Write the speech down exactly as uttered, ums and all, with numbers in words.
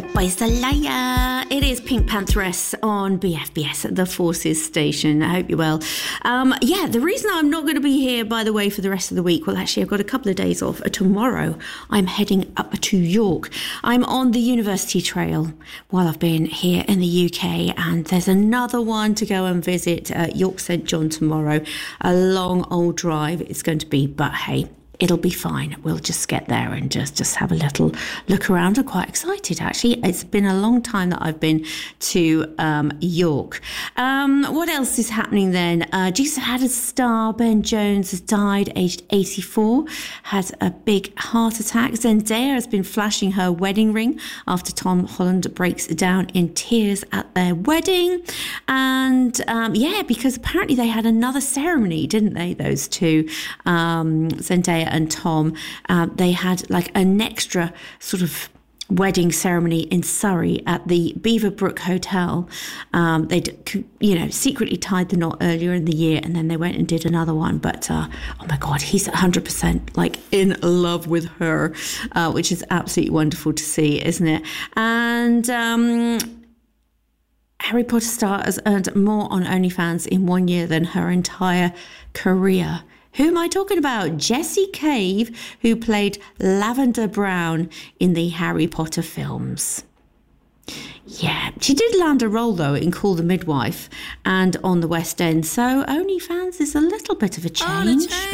Step by Salaya. It is Pink Pantheress on B F B S at the Forces station. I hope you're well. Um, yeah, the reason I'm not going to be here, by the way, for the rest of the week, well, actually, I've got a couple of days off. Tomorrow, I'm heading up to York. I'm on the University Trail while I've been here in the U K, and there's another one to go and visit uh, York St John tomorrow. A long old drive it's going to be, but hey, it'll be fine. We'll just get there and just, just have a little look around. I'm quite excited, actually. It's been a long time that I've been to um, York. Um, what else is happening then? Uh, Jesus had a star. Ben Jones has died, aged eighty-four, had a big heart attack. Zendaya has been flashing her wedding ring after Tom Holland breaks down in tears at their wedding. And um, yeah, because apparently they had another ceremony, didn't they, those two, um, Zendaya and Tom. Uh, they had like an extra sort of wedding ceremony in Surrey at the Beaverbrook Hotel. Um, they'd, you know, secretly tied the knot earlier in the year, and then they went and did another one. But uh, oh my God, he's one hundred percent like in love with her, uh, which is absolutely wonderful to see, isn't it? And um, Harry Potter star has earned more on OnlyFans in one year than her entire career. Who am I talking about? Jessie Cave, who played Lavender Brown in the Harry Potter films. Yeah, she did land a role, though, in Call the Midwife and on the West End, so OnlyFans is a little bit of a change.